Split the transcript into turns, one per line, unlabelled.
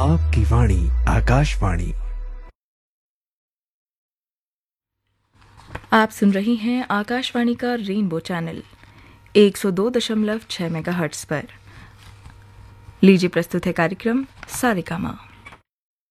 आपकी वाणी आकाशवाणी।
आप सुन रही हैं आकाशवाणी का रेनबो चैनल 102.6 मेगाहर्ट्ज़ पर। लीजिए प्रस्तुत है कार्यक्रम सारेगामा।